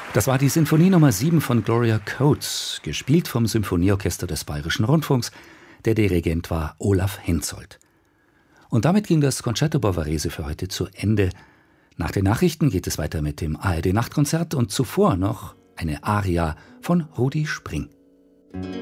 Das war die Sinfonie Nummer 7 von Gloria Coates, gespielt vom Symphonieorchester des Bayerischen Rundfunks. Der Dirigent war Olaf Hensoldt. Und damit ging das Concerto Bavarese für heute zu Ende. Nach den Nachrichten geht es weiter mit dem ARD-Nachtkonzert und zuvor noch eine Aria von Rudi Spring.